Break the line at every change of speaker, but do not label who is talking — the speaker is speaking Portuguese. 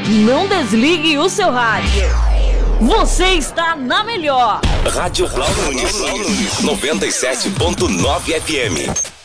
Não desligue o seu rádio. Você está na melhor.
Rádio Cláudio Nunes, 97.9 FM.